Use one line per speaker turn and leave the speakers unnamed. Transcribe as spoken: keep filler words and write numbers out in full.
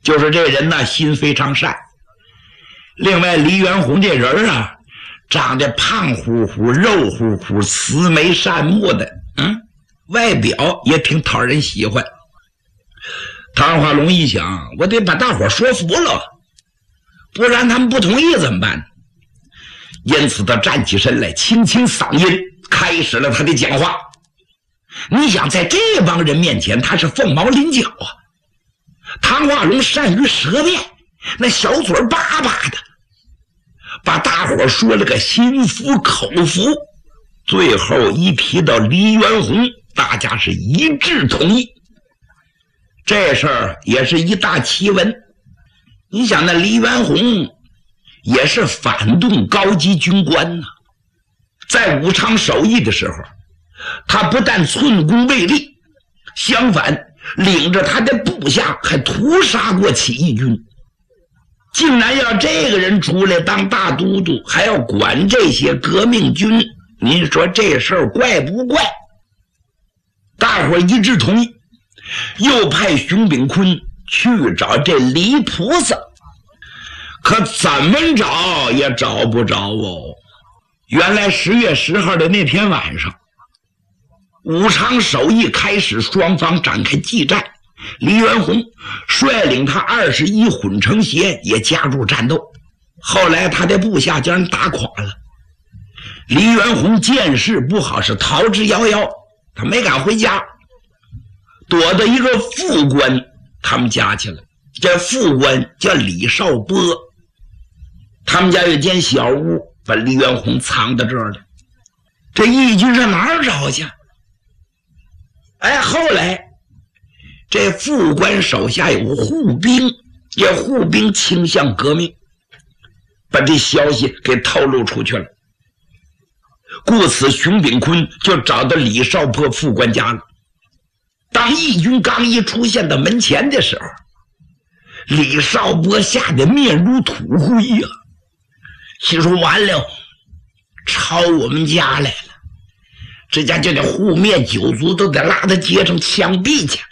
就是这人呢心非常善。另外李元洪这人啊，长得胖乎乎肉乎乎慈眉善目的，嗯，外表也挺讨人喜欢。唐化龙一想，我得把大伙说服了，不然他们不同意怎么办？因此他站起身来，清清嗓音，开始了他的讲话。你想在这帮人面前他是凤毛麟角啊。唐化龙善于舌辩，那小嘴巴巴的，把大伙说了个心服口服。最后一提到黎元洪，大家是一致同意。这事儿也是一大奇闻。你想那黎元洪也是反动高级军官呢，在武昌守义的时候，他不但寸功未立，相反领着他的部下还屠杀过起义军。竟然要这个人出来当大都督，还要管这些革命军，您说这事儿怪不怪？大伙一致同意，又派熊秉坤去找这李菩萨，可怎么找也找不着哦。原来十月十号的那天晚上，武昌守义开始，双方展开激战。黎元洪率领他二十一混成协也加入战斗，后来他的部下将人打垮了。黎元洪见势不好，是逃之夭夭，他没敢回家，躲到一个副官他们家去了。这副官叫李少波，他们家有间小屋，把黎元洪藏到这儿了。这义军上哪儿找去？哎，后来这副官手下有护兵，这护兵倾向革命，把这消息给透露出去了。故此熊秉坤就找到李少波副官家了。当义军刚一出现到门前的时候，李少波吓得面如土灰呀、啊，心说完了，抄我们家来了，这家就得护灭九族都得拉到街上枪毙去。